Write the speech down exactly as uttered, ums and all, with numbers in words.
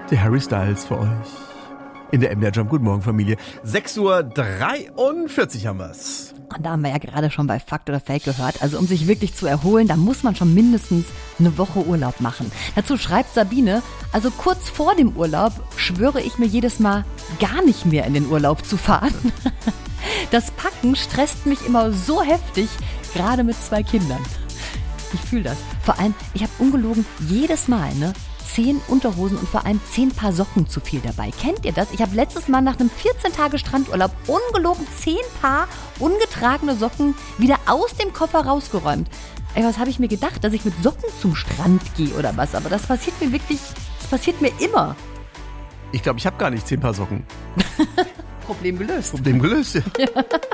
der Harry Styles für euch. In der M D R Jump. Guten Morgen, Familie. sechs Uhr dreiundvierzig haben wir's. Und da haben wir ja gerade schon bei Fakt oder Fake gehört. Also um sich wirklich zu erholen, da muss man schon mindestens eine Woche Urlaub machen. Dazu schreibt Sabine, also kurz vor dem Urlaub schwöre ich mir jedes Mal, gar nicht mehr in den Urlaub zu fahren. Das Packen stresst mich immer so heftig, gerade mit zwei Kindern. Ich fühle das. Vor allem, ich habe ungelogen jedes Mal, ne? zehn Unterhosen und vor allem zehn Paar Socken zu viel dabei. Kennt ihr das? Ich habe letztes Mal nach einem vierzehn Tage Strandurlaub ungelogen zehn Paar ungetragene Socken wieder aus dem Koffer rausgeräumt. Ey, was habe ich mir gedacht, dass ich mit Socken zum Strand gehe oder was? Aber das passiert mir wirklich, das passiert mir immer. Ich glaube, ich habe gar nicht zehn Paar Socken. Problem gelöst. Problem gelöst, ja. Ja.